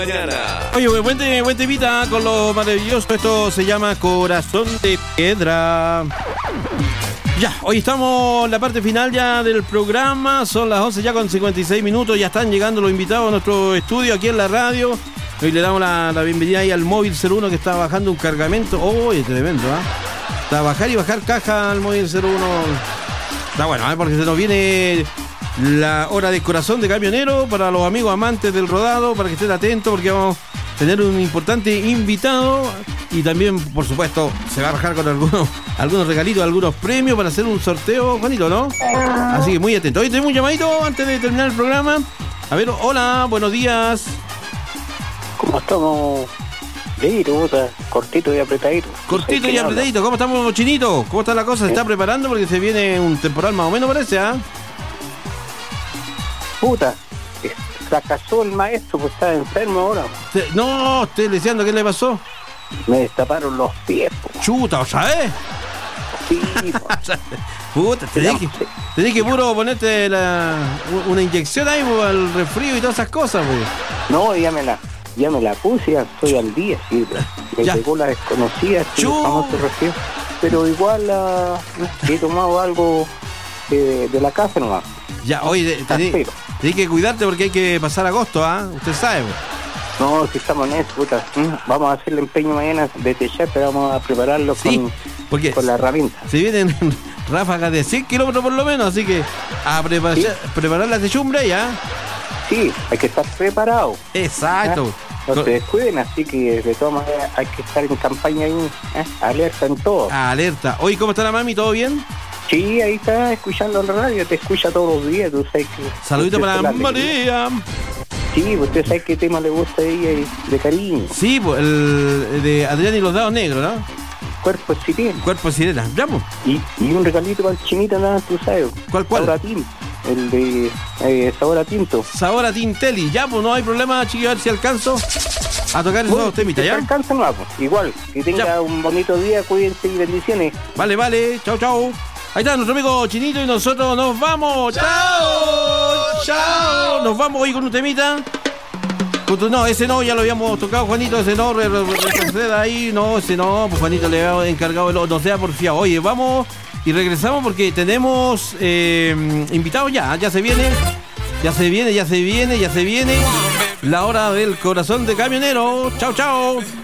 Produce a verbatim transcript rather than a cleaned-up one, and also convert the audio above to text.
Mañana. Oye, buen, te, buen temita con lo maravilloso. Esto se llama Corazón de Piedra. Ya, hoy estamos en la parte final ya del programa. Son las once ya con cincuenta y seis minutos. Ya están llegando los invitados a nuestro estudio aquí en la radio. Hoy le damos la, la bienvenida ahí al móvil cero uno que está bajando un cargamento. Oh, es tremendo, ¿ah? ¿eh? Está bajar y bajar caja al móvil cero uno. Está bueno, ¿eh? Porque se nos viene la hora de Corazón de Camionero para los amigos amantes del rodado, para que estén atentos porque vamos a tener un importante invitado y también, por supuesto, se va a bajar con algunos, algunos regalitos, algunos premios para hacer un sorteo, Juanito, ¿no? Así que muy atento. Hoy tenemos un llamadito antes de terminar el programa. A ver, hola, buenos días. ¿Cómo estamos? Leído, cortito y apretadito. Cortito y apretadito. ¿Cómo estamos, Chinito? ¿Cómo está la cosa? ¿Se está preparando? Porque se viene un temporal más o menos, parece, ¿ah? ¿eh? Puta, fracasó el maestro, pues está enfermo ahora. No, estoy deseando, ¿qué le pasó? Me destaparon los pies, po. Chuta, ¿sabes? Sí, puta, tenés que, tenés que puro ponerte la, una inyección ahí po, al resfrío y todas esas cosas, pues. No, ya me la, ya me la puse, ya estoy al día, sí, me ya. llegó la desconocida, sí, el famoso resfrío. Pero igual uh, he tomado algo eh, de la casa nomás. Ya, oye, tenés, tenés que cuidarte porque hay que pasar agosto, ¿ah? ¿eh? Usted sabe, pues. No, si estamos en eso, puta. Vamos a hacer el empeño mañana de techar, pero vamos a prepararlo sí, con, porque con la herramienta. Se vienen ráfagas de cien kilómetros por lo menos, así que a preparar, ¿sí? preparar la techumbre ya. Sí, hay que estar preparado. Exacto. ¿Ah? No se descuiden, así que de todas maneras hay que estar en campaña ahí, ¿eh? Alerta en todo. Alerta. Oye, ¿cómo está la mami? ¿Todo bien? Sí, ahí está escuchando la radio, te escucha todos los días, tú sabes que... Saludito para la María. Sí, usted sabe qué tema le gusta a ella de cariño. Sí, pues el de Adrián y los dados negros, ¿no? Cuerpo de sirena. Cuerpo de sirena, ¿llamo? Y, y un regalito para el chinito, nada, tú sabes. ¿Cuál, cuál? Sabor a tinto, el de eh, sabor a tinto. Sabor a Tintelli, ya, pues no hay problema, chiquillos, a ver si alcanzo a tocar esos dos temitas, ¿ya? Alcanza, no, pues. Igual, que tenga ya. Un bonito día, cuídense y bendiciones. Vale, vale, chao, chao. Ahí está nuestro amigo Chinito y nosotros nos vamos. ¡Chao! ¡Chao! Nos vamos hoy con un temita. No, ese no, ya lo habíamos tocado, Juanito, ese no, retroceda ahí, no, ese no, pues Juanito le había encargado, el, no sea porfiado. Oye, vamos y regresamos porque tenemos eh, invitados ya, ya se viene, ya se viene, ya se viene, ya se viene la hora del Corazón de Camionero. Chao, chao.